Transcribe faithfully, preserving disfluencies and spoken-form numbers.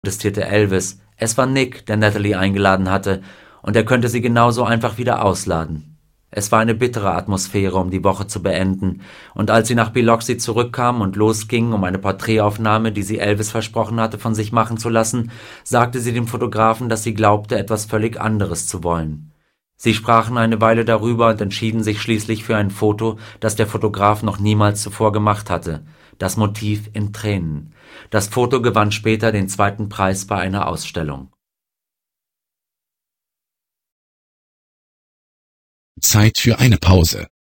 protestierte Elvis. Es war Nick, der Natalie eingeladen hatte, und er könnte sie genauso einfach wieder ausladen. Es war eine bittere Atmosphäre, um die Woche zu beenden, und als sie nach Biloxi zurückkam und losging, um eine Porträtaufnahme, die sie Elvis versprochen hatte, von sich machen zu lassen, sagte sie dem Fotografen, dass sie glaubte, etwas völlig anderes zu wollen. Sie sprachen eine Weile darüber und entschieden sich schließlich für ein Foto, das der Fotograf noch niemals zuvor gemacht hatte, das Motiv in Tränen. Das Foto gewann später den zweiten Preis bei einer Ausstellung. Zeit für eine Pause.